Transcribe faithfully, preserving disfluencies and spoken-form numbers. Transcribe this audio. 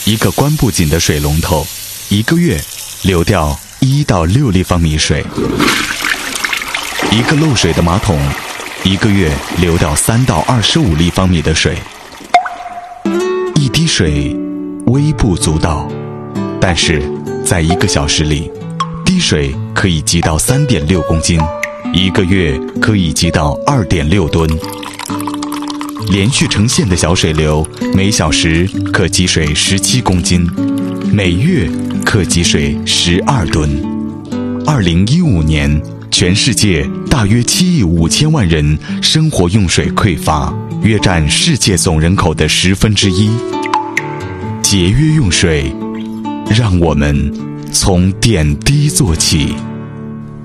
一个关不紧的水龙头，一个月流掉一到六立方米水；一个漏水的马桶，一个月流掉三到二十五立方米的水。一滴水微不足道，但是在一个小时里，滴水可以积到三点六公斤，一个月可以积到二点六吨。连续成线的小水流，每小时可积水十七公斤，每月可积水十二吨。二零一五年，全世界大约七亿五千万人生活用水匮乏，约占世界总人口的十分之一。节约用水，让我们从点滴做起。